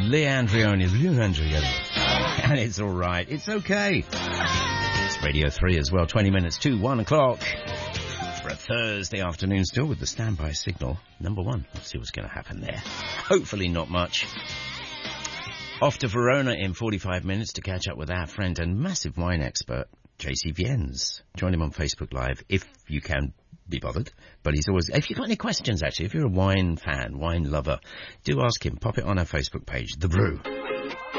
Leandrione. And it's all right. It's okay. It's Radio 3 as well. 20 minutes to 1 o'clock. For a Thursday afternoon, still with the standby signal. Number 1. Let's see what's going to happen there. Hopefully not much. Off to Verona in 45 minutes to catch up with our friend and massive wine expert, JC Viens. Join him on Facebook Live if you can be bothered. But he's always... If you've got any questions, actually, if you're a wine fan, wine lover, do ask him. Pop it on our Facebook page, The Brew.